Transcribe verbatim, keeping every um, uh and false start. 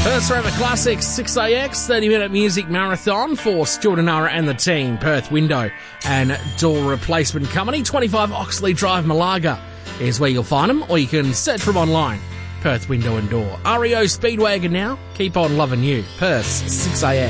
Perth's Forever Classics, six A X, thirty minute music marathon for Stuart and Nara and the team. Perth Window and Door Replacement Company, twenty-five Oxley Drive, Malaga is where you'll find them, or you can search for them online. Perth Window and Door. R E O Speedwagon now, keep on loving you. Perth's six A X.